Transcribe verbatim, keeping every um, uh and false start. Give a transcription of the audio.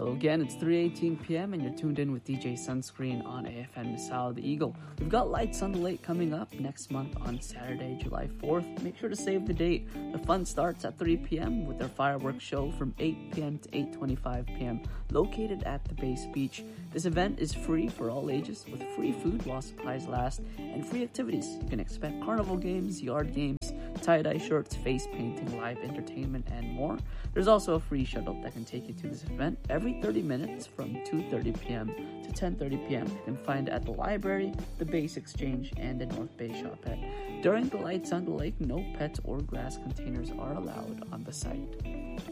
So again, it's three eighteen p.m. and you're tuned in with D J Sunscreen on A F N Misao the Eagle. We've got Lights on the Lake coming up next month on Saturday, July fourth. Make sure to save the date. The fun starts at three p.m. with their fireworks show from eight p.m. to eight twenty-five p.m. located at the Base Beach. This event is free for all ages with free food while supplies last and free activities. You can expect carnival games, yard games, tie-dye shirts, face painting, live entertainment, and more. There's also a free shuttle that can take you to this event every thirty minutes from two thirty p.m. to ten thirty p.m. You can find it at the library, the Base Exchange, and the North Bay Shopette. During the Lights on the Lake, no pets or glass containers are allowed on the site.